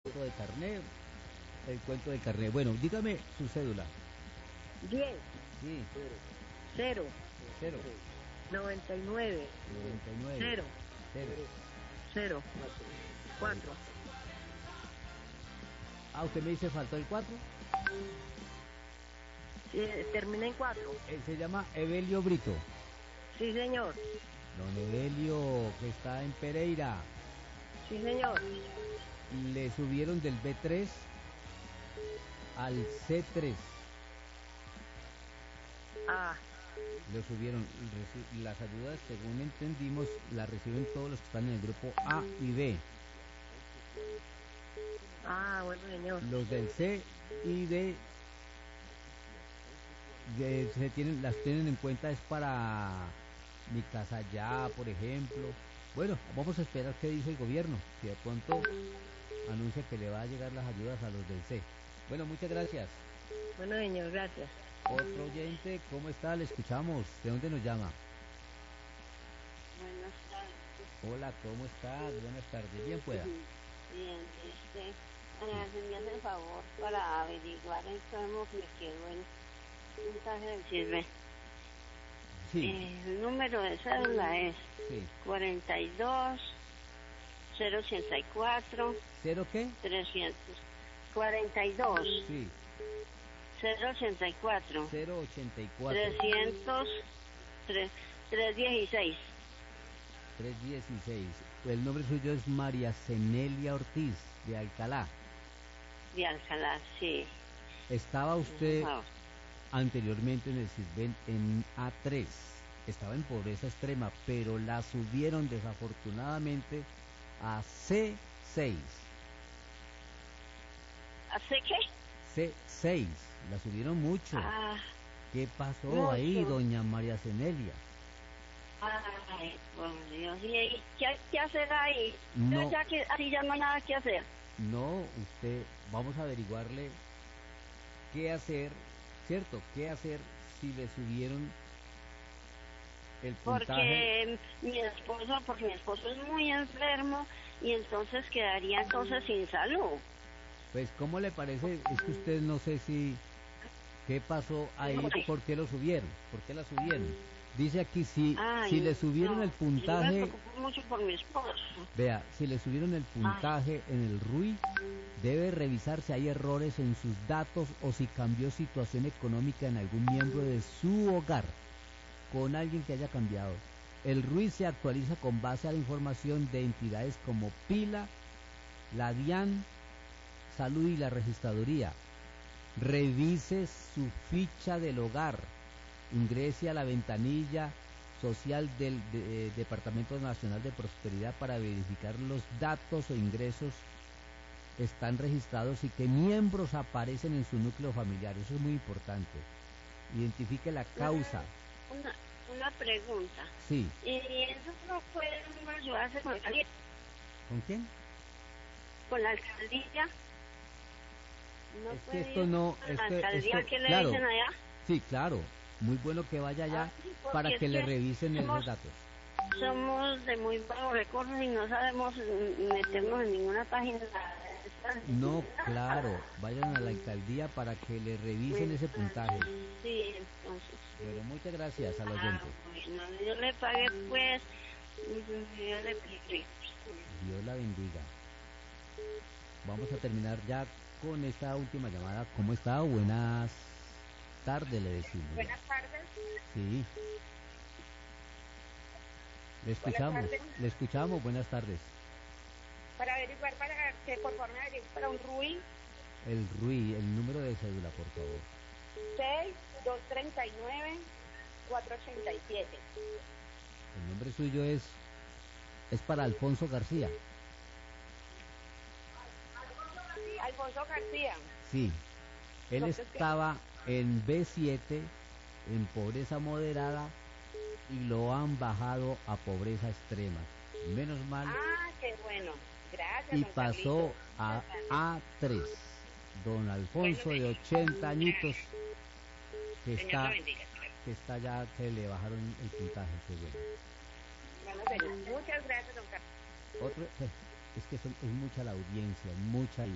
cuento de carné, el cuento de carné. Bueno, dígame su cédula. 10, Sí, 0, 0, 99, 99, 0, 0. 0, 4. Ah, usted me dice faltó el 4. Termina en 4. Él se llama Evelio Brito. Sí, señor. Don Evelio, que está en Pereira. Sí, señor. Le subieron del B3 al C3. Ah, Lo subieron. Las ayudas, según entendimos, las reciben todos los que están en el grupo A y B. bueno, señor. Los del C y D las tienen en cuenta es para Mi Casa Ya, por ejemplo. Bueno, vamos a esperar qué dice el gobierno. Si de pronto anuncia que le va a llegar las ayudas a los del C. Bueno, muchas gracias. Bueno, señor, gracias. Otro oyente, ¿cómo está? Le escuchamos. ¿De dónde nos llama? Buenas tardes. Hola, ¿cómo está? Buenas tardes. Bien pueda. Bien, si me hace el favor para averiguar el enfermo que me quedó en puntaje del sirve. Sí, El número de cédula es sí. 42 084 ¿Cero qué? 300 42 Sí, 084 084 300 316 316. El nombre suyo es María Cenelia Ortiz, de Alcalá. de Alcalá, sí. Estaba usted No, anteriormente en el Sirven en A3. Estaba en pobreza extrema, pero la subieron desafortunadamente a C6. ¿hace qué? C6. La subieron mucho. Ah, ¿Qué pasó ahí, mucho. doña María Cenelia? Ay, por Dios, ¿y qué hacer ahí? No, Ya que así ya no hay nada que hacer. no, usted, vamos a averiguarle qué hacer, ¿cierto? ¿Qué hacer si le subieron el puntaje? Porque mi esposo es muy enfermo y entonces quedaría entonces sin salud. Pues, ¿cómo le parece? Es que usted no sé si, ¿qué pasó ahí? Ay, ¿Por qué lo subieron? ¿Por qué la subieron? Dice aquí, si le ay, subieron el no, yo me puntaje, preocupo mucho por mi esposo. vea, si le subieron el Ay, puntaje en el RUI, debe revisar si hay errores en sus datos o si cambió situación económica en algún miembro de su hogar, con alguien que haya cambiado. El RUI se actualiza con base a la información de entidades como Pila, la DIAN, Salud y la Registraduría. Revise su ficha del hogar. Ingrese a la ventanilla social del Departamento Nacional de Prosperidad para verificar los datos o ingresos están registrados y qué miembros aparecen en su núcleo familiar. Eso es muy importante. Identifique la causa. una, una pregunta. Sí. ¿Y eso no puede uno ayudarse con ¿Con quién? la alcaldía? ¿No Es que puede esto ir no, a la alcaldía? ¿Qué le claro, dicen allá? sí, claro. Muy bueno que vaya allá Sí, para porque es que le que revisen esos datos. somos de muy bajos recursos y no sabemos meternos en ninguna página. No, claro, vayan a la alcaldía para que le revisen ese puntaje. Sí, entonces. Bueno, muchas gracias al oyente. Bueno, Dios le pague pues. Dios le pague. Dios la bendiga. Vamos a terminar ya con esta última llamada. ¿Cómo está? Buenas tardes, le decimos ya. Buenas tardes. Sí, Buenas tardes. le escuchamos, buenas tardes. Para averiguar, para que por favor me averigüe para un RUI El RUI, el número de cédula, por favor. 6-239-487. El nombre suyo es para Alfonso García. Alfonso García. Sí, él ¿Dónde es que? estaba en B7, en pobreza moderada, y lo han bajado a pobreza extrema. Menos mal, Qué bueno. Gracias, y don pasó Carlitos. a Muchas gracias. A3. Don Bueno, Alfonso, de señor. 80 añitos, que Señor lo está, bendiga. que está ya, que le bajaron el puntaje, qué bueno. Bueno, señor. Muchas gracias, don Carlitos. Otro, es que es mucha la audiencia, mucha